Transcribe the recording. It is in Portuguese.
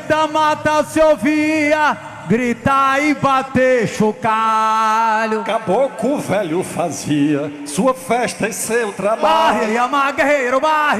da mata se ouvia gritar e bater chocalho. Caboclo velho fazia sua festa e seu trabalho. Barre, ama guerreiro, barre.